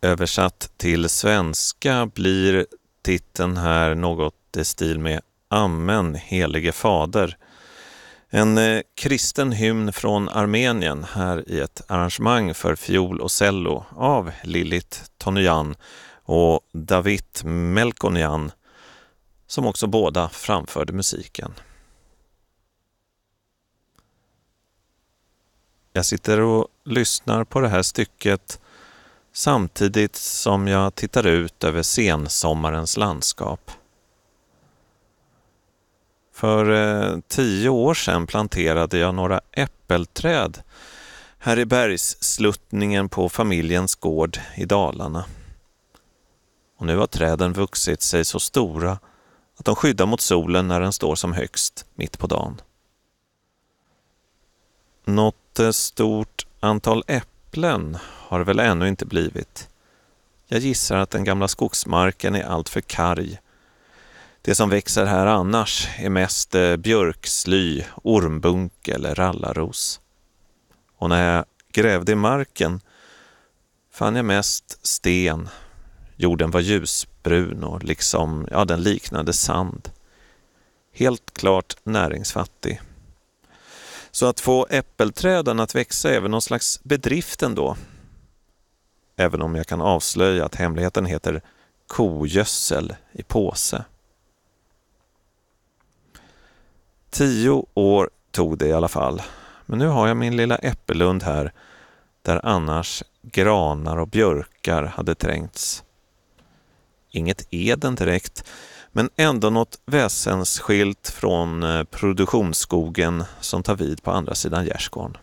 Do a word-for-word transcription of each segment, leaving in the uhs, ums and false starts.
Översatt till svenska blir titeln här något i stil med Amen, helige fader. En eh, kristen hymn från Armenien här i ett arrangemang för fiol och cello av Lilith Tonyan och David Melkonyan, som också båda framförde musiken. Jag sitter och lyssnar på det här stycket samtidigt som jag tittar ut över sensommarens landskap. För eh, tio år sedan planterade jag några äppelträd här i bergssluttningen på familjens gård i Dalarna. Och nu har träden vuxit sig så stora att de skyddar mot solen när den står som högst mitt på dagen. Något eh, stort antal äpplen har det väl ännu inte blivit. Jag gissar att den gamla skogsmarken är allt för karg. Det som växer här annars är mest björksly, ormbunk eller rallaros. Och när jag grävde i marken fann jag mest sten. Jorden var ljusbrun och liksom, ja, den liknade sand. Helt klart näringsfattig. Så att få äppelträden att växa är väl någon slags bedrift ändå. Även om jag kan avslöja att hemligheten heter kogödsel i påse. Tio år tog det i alla fall. Men nu har jag min lilla äppellund här, där annars granar och björkar hade trängts. Inget eden direkt, men ändå något väsensskilt från produktionsskogen som tar vid på andra sidan Gärsgården.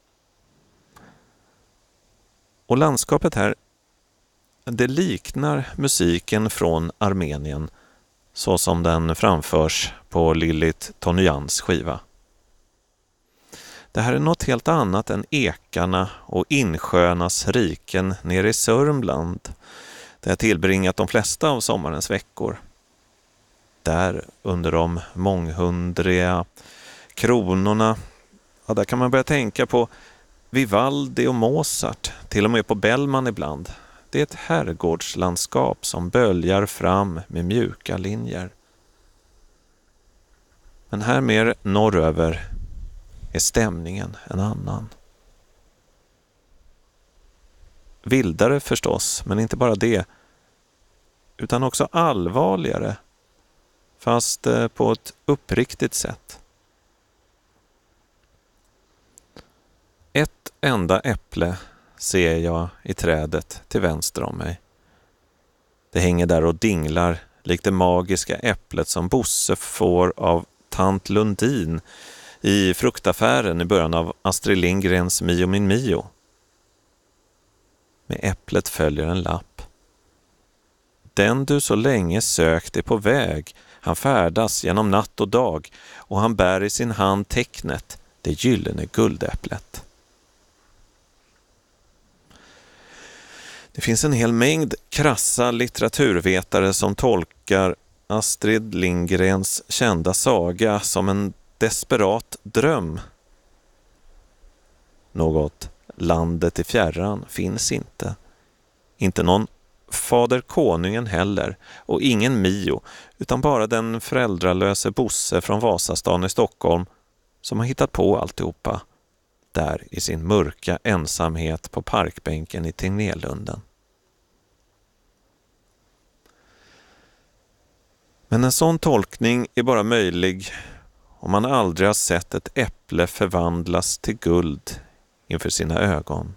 Och landskapet här, det liknar musiken från Armenien så som den framförs på Lilith Tonyans skiva. Det här är något helt annat än ekarna och insjöarnas riken nere i Sörmland, där jag tillbringat de flesta av sommarens veckor. Där under de månghundriga kronorna, ja, där kan man börja tänka på Vivaldi och Mozart, till och med på Bellman ibland. Det är ett herrgårdslandskap som böljar fram med mjuka linjer. Men här mer norröver är stämningen en annan. Vildare förstås, men inte bara det, utan också allvarligare, fast på ett uppriktigt sätt. Ett enda äpple ser jag i trädet till vänster om mig. Det hänger där och dinglar likt det magiska äpplet som Bosse får av tant Lundin i fruktaffären i början av Astrid Lindgrens Mio min Mio. Med äpplet följer en lapp. Den du så länge sökt är på väg. Han färdas genom natt och dag och han bär i sin hand tecknet, det gyllene guldäpplet. Det finns en hel mängd krassa litteraturvetare som tolkar Astrid Lindgrens kända saga som en desperat dröm. Något landet i fjärran finns inte. Inte någon fader konungen heller och ingen Mio, utan bara den föräldralöse Bosse från Vasastan i Stockholm som har hittat på alltihopa där i sin mörka ensamhet på parkbänken i Tegnérlunden. Men en sån tolkning är bara möjlig om man aldrig har sett ett äpple förvandlas till guld inför sina ögon.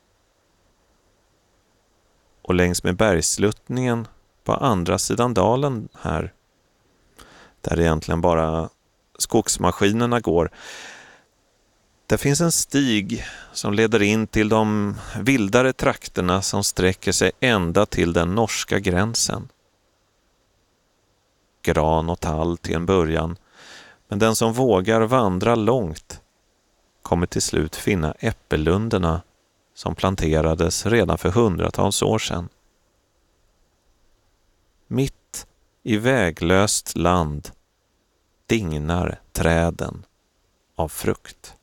Och längs med bergsluttningen på andra sidan dalen här, där egentligen bara skogsmaskinerna går, där finns en stig som leder in till de vildare trakterna som sträcker sig ända till den norska gränsen. Gran och tall till en början, men den som vågar vandra långt kommer till slut finna äppellunderna som planterades redan för hundratals år sedan. Mitt i väglöst land dignar träden av frukt.